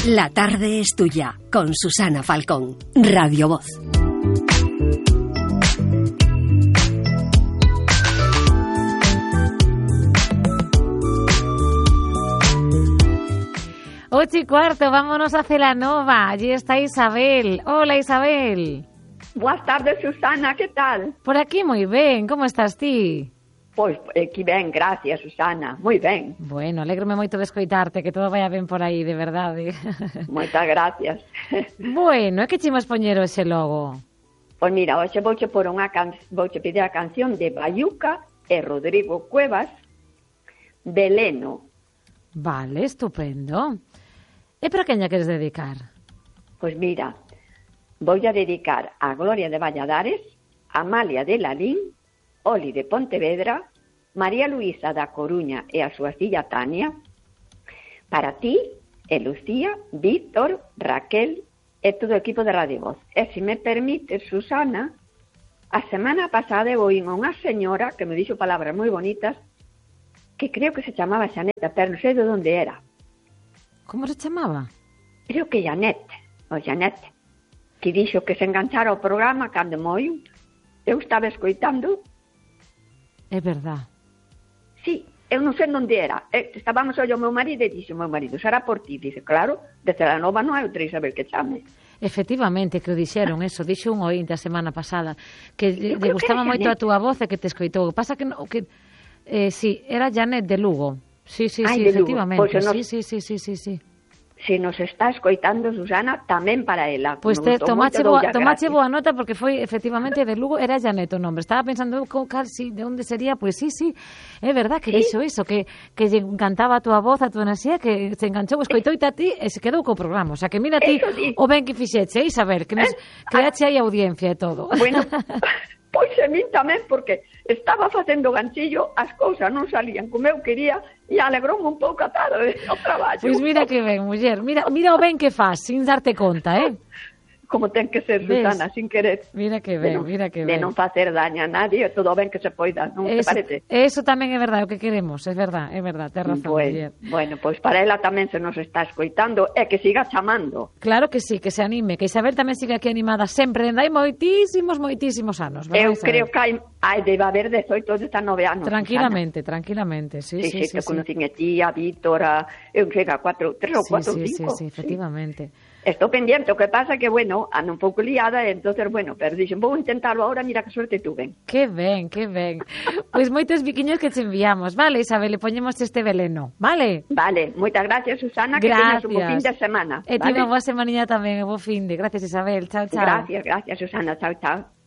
La tarde es tuya, con Susana Falcón, Radio Voz. Ocho y cuarto, vámonos a Celanova. Allí está Isabel. Hola, Isabel. Boas tardes, Susana, que tal? Por aquí moi ben, como estás ti? Pois aquí ben, gracias, Susana, moi ben. Bueno, alégrome moito de escoitarte, que todo vaya ben por aí, de verdade. Moitas gracias. Bueno, é que chimos poñer ese logo? Pois mira, hoxe vouche pedir a canción de Bayuca e Rodrigo Cuevas, Veleno. Vale, estupendo. E para quen lla queres dedicar? Pois mira, vou a dedicar a Gloria de Valladares, Amalia de Lalín, Oli de Pontevedra, María Luisa da Coruña e a súa filla Tania, para ti, e Lucía, Víctor, Raquel e todo o equipo de Radio Voz. E se me permite, Susana, a semana pasada eu oín unha señora que me dixo palabras moi bonitas que creo que se chamaba Xaneta, pero non sei de onde era. Como se chamaba? Creo que Janet, que dixo que se enganchara ao programa cando moi eu estaba escoitando. É verdad. Sí, eu non sei onde era. Estábamos ollo o meu marido e dixo o meu marido, será por ti. Dice, claro, de Celanova non hai outra Isabel que chame. Efectivamente, que o dixeron eso, dixo un ointe a semana pasada, que lle gustaba moito a túa voz e que te escoitou. Pasa que sí, era Janet de Lugo. Sí, efectivamente. Pues sí. Se nos está escoitando, Susana, tamén para ela. Pois tomache boa nota porque foi efectivamente de Lugo, era Janet o nombre. Estaba pensando de onde sería, pois sí, é verdad que dixo iso, que lle encantaba a túa voz, a túa enerxía, que se enganchou, escoitoite a ti e se quedou co programa. O sea, que mira ti o ben que fixeche, Isabel, que nos creache aí audiencia e todo. Bueno, pois a min tamén, porque estaba facendo ganchillo, as cousas non salían como eu quería e alegroume un pouco a tarde o traballo. Pois mira que ben, muller, mira o ben que faz, sin darte conta, Como ten que ser, Susana, sin querer. Mira que ben, De non facer daño a nadie, todo ben que se poida, non te parece? Eso tamén é verdade, o que queremos, é verdade, ten razón, muller. Bueno, pois para ela tamén se nos está escoitando e que siga chamando. Claro que sí, que se anime, que Isabel tamén siga aquí animada sempre, dende hai moitísimos anos. Eu creo que debe haber 18 ou 19 anos. Tranquilamente, sí. Sí, te conocín a ti, a Víctor, eu chega a 3 ou 4 ou 5. Sí, efectivamente. Estou pendiente, o que pasa que, bueno, ando un pouco liada, entonces, bueno, pero dixen, vou intentarlo ahora, mira que suerte tuve. Que ben. Pois moitos biquiños que te enviamos, vale, Isabel, le poñemos este veleno, vale? Vale, moitas gracias, Susana, que teñas un bo fin de semana. E ti unha boa semaniña tamén, un bo fin de. Gracias, Isabel, chao. Gracias, Susana, chao.